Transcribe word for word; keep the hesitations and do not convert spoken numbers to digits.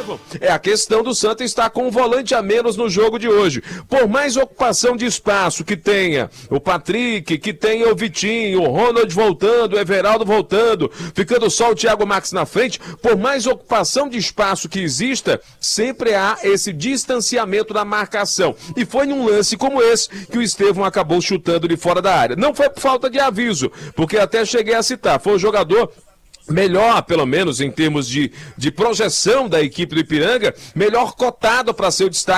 É a questão do Santa estar com um volante a menos no jogo de hoje. Por mais ocupação de espaço que tenha o Patrick, que tenha o Vitinho, o Ronald voltando, o Everaldo voltando, ficando só o Thiago Max na frente, por mais ocupação de espaço que exista, sempre há esse distanciamento na marcação. E foi num lance como esse que o Estevão acabou chutando de fora da área. Não foi por falta de aviso, porque até cheguei a citar, foi o jogador melhor, pelo menos em termos de, de projeção da equipe do Ipiranga, melhor cotado para ser o destaque